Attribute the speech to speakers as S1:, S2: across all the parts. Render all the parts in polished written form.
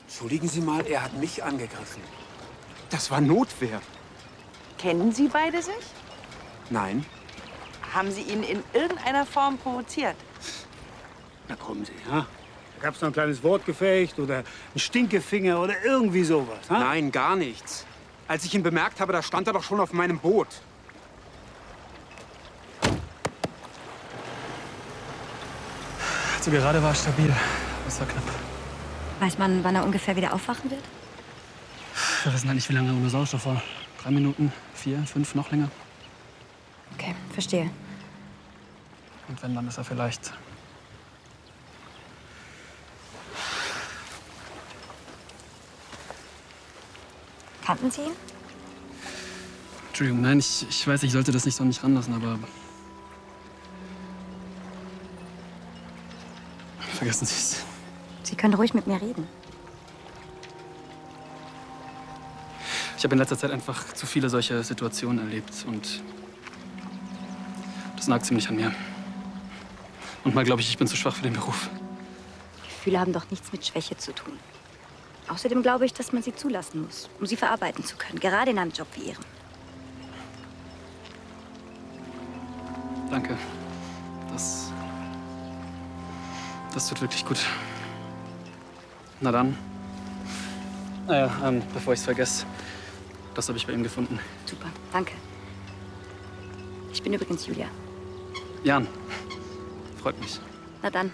S1: Entschuldigen Sie mal, er hat mich angegriffen. Das war Notwehr.
S2: Kennen Sie beide sich?
S1: Nein.
S2: Haben Sie ihn in irgendeiner Form provoziert?
S3: Na kommen Sie, ja? Da gab's noch ein kleines Wortgefecht oder ein Stinkefinger oder irgendwie sowas, ha?
S1: Nein, gar nichts. Als ich ihn bemerkt habe, da stand er doch schon auf meinem Boot.
S4: Also gerade war es stabil. Das war knapp.
S5: Weiß man, wann er ungefähr wieder aufwachen wird?
S4: Wir wissen halt nicht, wie lange er ohne Sauerstoff war. 3 Minuten, 4, 5, noch länger.
S5: Okay, verstehe.
S4: Und wenn, dann ist er vielleicht...
S5: Kannten Sie ihn?
S4: Entschuldigung, nein, ich weiß, ich sollte das nicht so an mich ranlassen, aber... Vergessen Sie es.
S5: Sie können ruhig mit mir reden.
S4: Ich habe in letzter Zeit einfach zu viele solche Situationen erlebt und das nagt ziemlich an mir. Und mal glaube ich bin zu schwach für den Beruf.
S5: Gefühle haben doch nichts mit Schwäche zu tun. Außerdem glaube ich, dass man sie zulassen muss, um sie verarbeiten zu können. Gerade in einem Job wie Ihrem.
S4: Danke. Das tut wirklich gut. Na dann. Naja, bevor ich es vergesse, das habe ich bei ihm gefunden.
S5: Super, danke. Ich bin übrigens Julia.
S4: Jan. Freut mich.
S5: Na dann.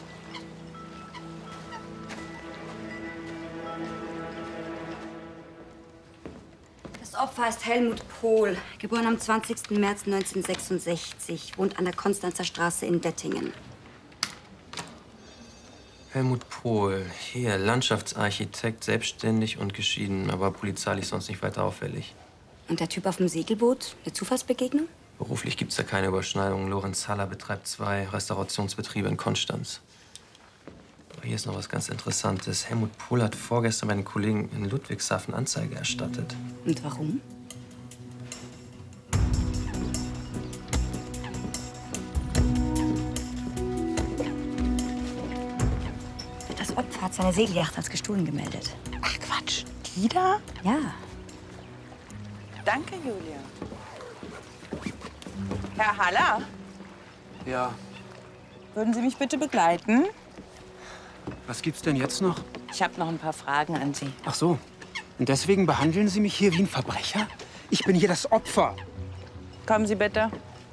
S5: Das Opfer heißt Helmut Pohl, geboren am 20. März 1966, wohnt an der Konstanzer Straße in Dettingen.
S6: Helmut Pohl, hier, Landschaftsarchitekt, selbstständig und geschieden, aber polizeilich sonst nicht weiter auffällig.
S5: Und der Typ auf dem Segelboot? Eine Zufallsbegegnung?
S6: Beruflich gibt's da keine Überschneidungen. Lorenz Haller betreibt 2 Restaurationsbetriebe in Konstanz. Aber hier ist noch was ganz Interessantes. Helmut Pohl hat vorgestern bei den Kollegen in Ludwigshafen Anzeige erstattet.
S5: Und warum? Das Opfer hat seine Segelyacht als gestohlen gemeldet.
S2: Ach Quatsch, die da?
S5: Ja.
S2: Danke, Julia. Herr Haller,
S1: Ja.
S2: würden Sie mich bitte begleiten?
S1: Was gibt's denn jetzt noch?
S2: Ich habe noch ein paar Fragen an Sie.
S1: Ach so. Und deswegen behandeln Sie mich hier wie ein Verbrecher? Ich bin hier das Opfer.
S2: Kommen Sie bitte.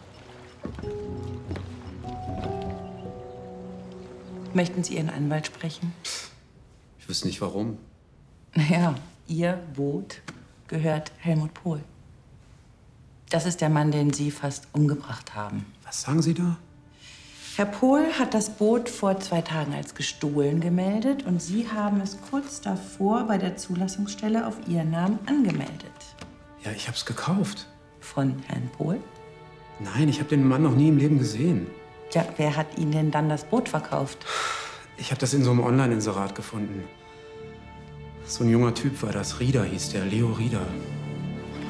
S2: Möchten Sie Ihren Anwalt sprechen?
S1: Ich wüsste nicht, warum.
S2: Naja, Ihr Boot gehört Helmut Pohl. Das ist der Mann, den Sie fast umgebracht haben.
S1: Was sagen Sie da?
S2: Herr Pohl hat das Boot vor 2 Tagen als gestohlen gemeldet und Sie haben es kurz davor bei der Zulassungsstelle auf Ihren Namen angemeldet.
S1: Ja, ich hab's gekauft.
S2: Von Herrn Pohl?
S1: Nein, ich habe den Mann noch nie im Leben gesehen.
S2: Ja, wer hat Ihnen denn dann das Boot verkauft?
S1: Ich habe das in so einem Online-Inserat gefunden. So ein junger Typ war das. Rieder hieß der, Leo Rieder.